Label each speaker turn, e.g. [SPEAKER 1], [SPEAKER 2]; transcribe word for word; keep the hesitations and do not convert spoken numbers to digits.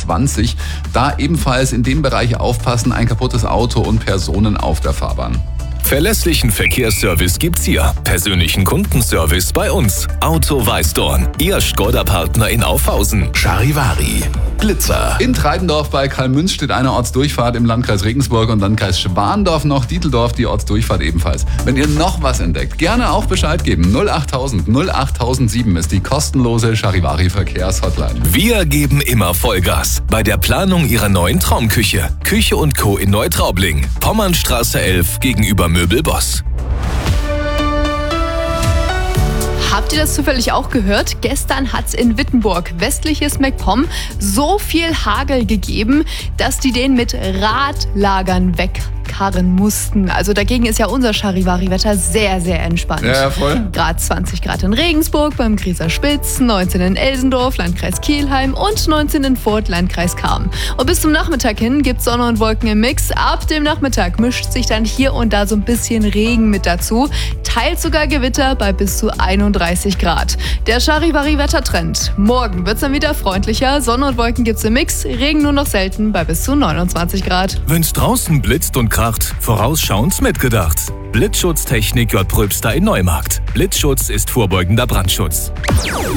[SPEAKER 1] zwanzig. Da ebenfalls in dem Bereich aufpassen, ein kaputtes Auto und Personen auf der Fahrbahn.
[SPEAKER 2] Verlässlichen Verkehrsservice gibt's hier. Persönlichen Kundenservice bei uns. Auto Weißdorn. Ihr Škoda-Partner in Aufhausen.
[SPEAKER 3] Charivari. Blitzer.
[SPEAKER 1] In Treibendorf bei Karlmünz steht eine Ortsdurchfahrt im Landkreis Regensburg und Landkreis Schwandorf noch. Dieteldorf, die Ortsdurchfahrt ebenfalls. Wenn ihr noch was entdeckt, gerne auch Bescheid geben. null achttausend null achttausendsieben ist die kostenlose Charivari Verkehrshotline.
[SPEAKER 2] Wir geben immer Vollgas bei der Planung Ihrer neuen Traumküche. Küche und Co. in Neutraubling. Pommernstraße elf gegenüber Möbelboss.
[SPEAKER 4] Habt ihr das zufällig auch gehört? Gestern hat es in Wittenburg, westliches MacPom, so viel Hagel gegeben, dass die den mit Radlagern wegkarren mussten. Also dagegen ist ja unser Charivari-Wetter sehr, sehr entspannt.
[SPEAKER 1] Ja, voll.
[SPEAKER 4] Grad zwanzig Grad in Regensburg, beim Grieser Spitz, neunzehn in Elsendorf, Landkreis Kelheim und neunzehn in Furth, Landkreis Cham. Und bis zum Nachmittag hin gibt's Sonne und Wolken im Mix. Ab dem Nachmittag mischt sich dann hier und da so ein bisschen Regen mit dazu. Teils sogar Gewitter bei bis zu einunddreißig Grad. Der Charivari-Wettertrend. Morgen wird's dann wieder freundlicher. Sonne und Wolken gibt's im Mix. Regen nur noch selten bei bis zu neunundzwanzig Grad.
[SPEAKER 2] Wenn's draußen blitzt und kracht, vorausschauend mitgedacht. Blitzschutztechnik J. Pröbster in Neumarkt. Blitzschutz ist vorbeugender Brandschutz.